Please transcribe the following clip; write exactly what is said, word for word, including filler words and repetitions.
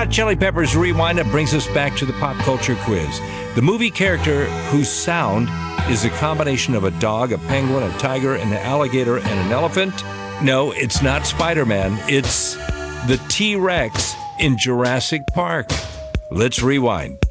Hot Chili Peppers Rewind. It brings us back to the pop culture quiz. The movie character whose sound is a combination of a dog, a penguin, a tiger, an alligator, and an elephant. No, it's not Spider-Man. It's the T-Rex in Jurassic Park. Let's rewind.